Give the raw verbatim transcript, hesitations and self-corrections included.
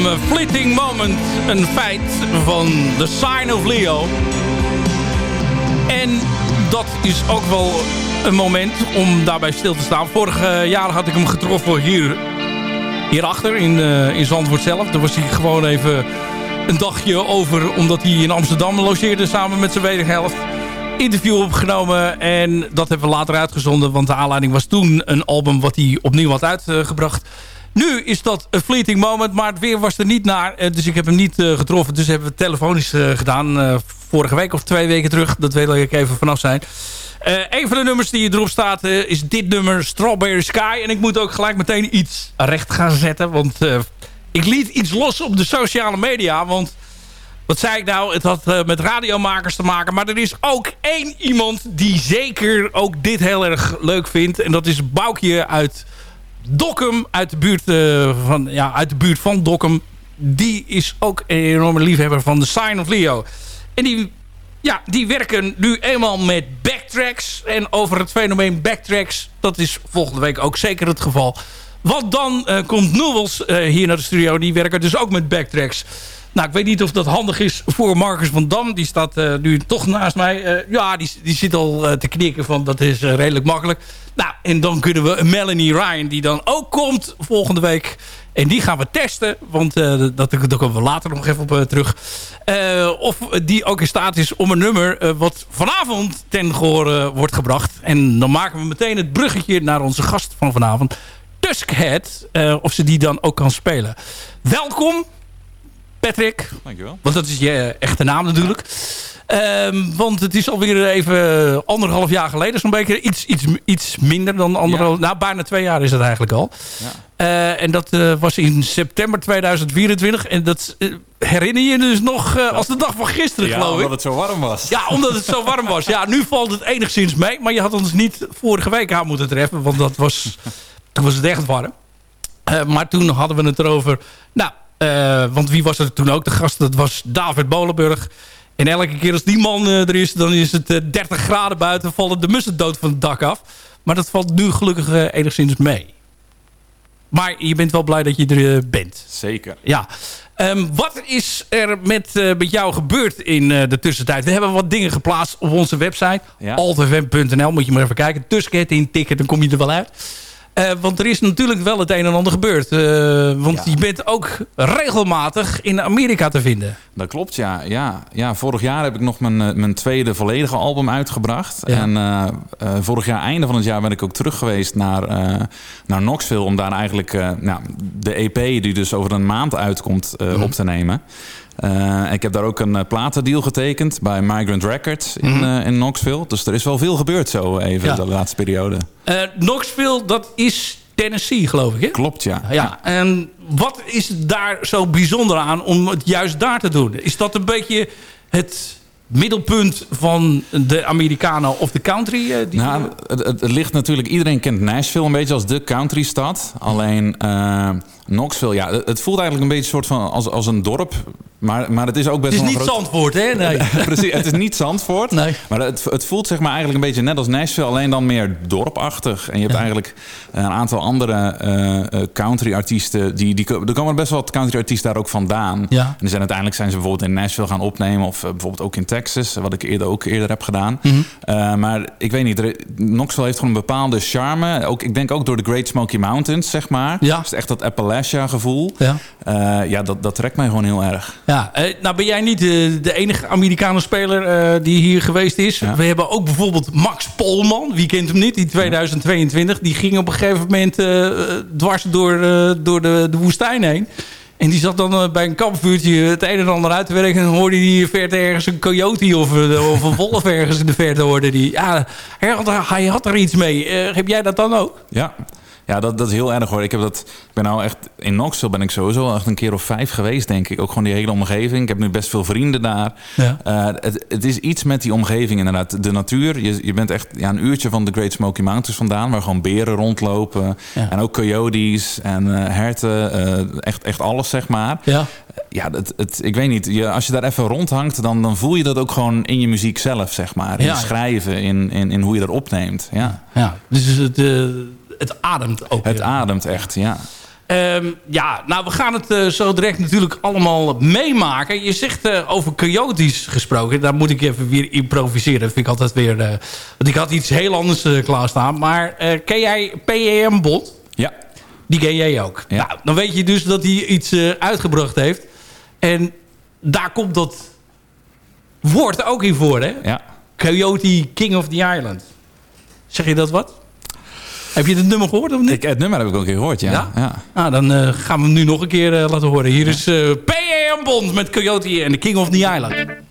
Een fleeting moment, een feit van The Sign of Leo. En dat is ook wel een moment om daarbij stil te staan. Vorig jaar had ik hem getroffen hier, hierachter in, uh, in Zandvoort zelf. Daar was hij gewoon even een dagje over, omdat hij in Amsterdam logeerde samen met zijn wederhelft. Interview opgenomen en dat hebben we later uitgezonden, want de aanleiding was toen een album wat hij opnieuw had uitgebracht. Nu is dat een fleeting moment, maar het weer was er niet naar. Dus ik heb hem niet uh, getroffen. Dus hebben we het telefonisch uh, gedaan. Uh, vorige week of twee weken terug. Dat wil ik even vanaf zijn. Uh, een van de nummers die erop staat uh, is dit nummer Strawberry Sky. En ik moet ook gelijk meteen iets recht gaan zetten. Want uh, ik liet iets los op de sociale media. Want wat zei ik nou? Het had uh, met radiomakers te maken. Maar er is ook één iemand die zeker ook dit heel erg leuk vindt. En dat is Boukje uit Dokkum, uit de buurt, uh, van, ja, uit de buurt van Dokkum. Die is ook een enorme liefhebber van The Sign of Leo. En die, ja, die werken nu eenmaal met backtracks. En over het fenomeen backtracks, dat is volgende week ook zeker het geval. Want dan uh, komt Newells uh, hier naar de studio. Die werken dus ook met backtracks. Nou, ik weet niet of dat handig is voor Marcus van Dam. Die staat uh, nu toch naast mij. Uh, ja, die, die zit al uh, te knikken van dat is uh, redelijk makkelijk. Nou, en dan kunnen we Melanie Ryan, die dan ook komt volgende week. En die gaan we testen, want uh, dat, daar komen we later nog even op uh, terug. Uh, of die ook in staat is om een nummer uh, wat vanavond ten gehoor uh, wordt gebracht. En dan maken we meteen het bruggetje naar onze gast van vanavond, Tuskhead. Uh, of ze die dan ook kan spelen. Welkom, Patrick. Dankjewel. Want dat is je echte naam natuurlijk. Um, want het is alweer even anderhalf jaar geleden. Zo'n beetje iets, iets, iets minder dan anderhalf. Ja. Nou, bijna twee jaar is het eigenlijk al. Ja. Uh, en dat uh, was in september tweeduizend vierentwintig. En dat uh, herinner je dus nog uh, als de dag van gisteren, ja, geloof ik. Ja, omdat het zo warm was. Ja, omdat het zo warm was. Ja, nu valt het enigszins mee. Maar je had ons niet vorige week aan moeten treffen. Want dat was, toen was het echt warm. Uh, maar toen hadden we het erover. Nou, uh, want wie was er toen ook de gast? Dat was David Molenburg. En elke keer als die man uh, er is, dan is het uh, dertig graden buiten. Vallen de mussen dood van het dak af. Maar dat valt nu gelukkig uh, enigszins mee. Maar je bent wel blij dat je er uh, bent. Zeker. Ja. Um, wat is er met, uh, met jou gebeurd in uh, de tussentijd? We hebben wat dingen geplaatst op onze website. Ja. alt f m punt n l moet je maar even kijken. Tuskhead intikken, dan kom je er wel uit. Uh, want er is natuurlijk wel het een en ander gebeurd. Uh, want ja. je bent ook regelmatig in Amerika te vinden. Dat klopt, ja. ja. ja vorig jaar heb ik nog mijn, mijn tweede volledige album uitgebracht. Ja. En uh, uh, vorig jaar, einde van het jaar, ben ik ook terug geweest naar, uh, naar Knoxville. Om daar eigenlijk uh, nou, de E P, die dus over een maand uitkomt, uh, mm. op te nemen. Uh, ik heb daar ook een uh, platendeal getekend bij Migrant Records in, mm-hmm. uh, in Knoxville. Dus er is wel veel gebeurd zo even ja. de laatste periode. Uh, Knoxville, dat is Tennessee, geloof ik, hè? Klopt, ja. ja. ja. En wat is daar zo bijzonder aan om het juist daar te doen? Is dat een beetje het middelpunt van de Amerikanen of de country? Uh, die nou, het, het, het ligt natuurlijk... Iedereen kent Nashville een beetje als de country-stad. Alleen uh, Knoxville, ja, het, het voelt eigenlijk een beetje soort van als, als een dorp. Maar, maar het is ook best wel... Het is niet groot... Zandvoort, hè? Nee. Precies, het is niet Zandvoort. Nee. Maar het, het voelt zeg maar eigenlijk een beetje net als Nashville, alleen dan meer dorpachtig. En je hebt ja. eigenlijk een aantal andere uh, country-artiesten. Die, die, er komen best wel wat country-artiesten daar ook vandaan. Ja. En er zijn, uiteindelijk zijn ze bijvoorbeeld in Nashville gaan opnemen. Of uh, bijvoorbeeld ook in Texas, wat ik eerder ook eerder heb gedaan. Mm-hmm. Uh, maar ik weet niet, er, Knoxville heeft gewoon een bepaalde charme. Ook, ik denk ook door de Great Smoky Mountains, zeg maar. Ja. Dus echt dat Appalachia-gevoel. Ja, uh, ja dat, dat trekt mij gewoon heel erg. Ja, uh, nou ben jij niet de, de enige Amerikaanse speler uh, die hier geweest is. Ja. We hebben ook bijvoorbeeld Max Polman. Wie kent hem niet? In tweeduizend tweeëntwintig. Die ging op een gegeven moment uh, dwars door, uh, door de, de woestijn heen. En die zat dan uh, bij een kampvuurtje het een en ander uit te werken. En dan hoorde hij verte ergens een coyote of, uh, of een wolf ergens in de verte. Hoorde die. Ja, hij had, hij had er iets mee. Uh, heb jij dat dan ook? Ja. Ja, dat, dat is heel erg hoor. Ik, heb dat, ik ben nou echt in Knoxville ben ik sowieso echt een keer of vijf geweest, denk ik. Ook gewoon die hele omgeving. Ik heb nu best veel vrienden daar. Ja. Uh, het, het is iets met die omgeving inderdaad. De natuur. Je, je bent echt ja, een uurtje van de Great Smoky Mountains vandaan, waar gewoon beren rondlopen. Ja. En ook coyotes en uh, herten. Uh, echt, echt alles, zeg maar. Ja. Ja, het, het, ik weet niet. Je, als je daar even rondhangt, dan, dan voel je dat ook gewoon in je muziek zelf, zeg maar. In ja, schrijven, in, in, in hoe je dat opneemt. Ja, ja. Dus het... Uh... Het ademt ook. Het ademt echt, ja. Um, ja, nou, we gaan het uh, zo direct natuurlijk allemaal meemaken. Je zegt uh, over coyotes gesproken. Daar moet ik even weer improviseren. Dat vind ik altijd weer... Uh, want ik had iets heel anders uh, klaarstaan. Maar uh, ken jij P E M Bond? Ja. Die ken jij ook. Ja. Nou, dan weet je dus dat hij iets uh, uitgebracht heeft. En daar komt dat woord ook in voor, hè? Ja. Coyote King of the Island. Zeg je dat wat? Heb je het nummer gehoord of niet? Ik, het nummer heb ik ook een keer gehoord, ja. ja? ja. Nou, dan uh, gaan we hem nu nog een keer uh, laten horen. Hier is uh, P E M Bond met Coyote en de King of the Island.